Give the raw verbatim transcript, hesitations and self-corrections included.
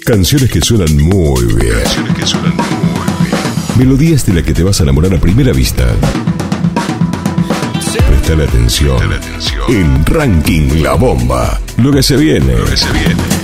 Canciones que suenan muy bien. Canciones que suenan muy bien. Melodías de las que te vas a enamorar a primera vista. Prestale atención. Prestale atención. En Ranking La Bomba. Lo que se viene. Lo que se viene.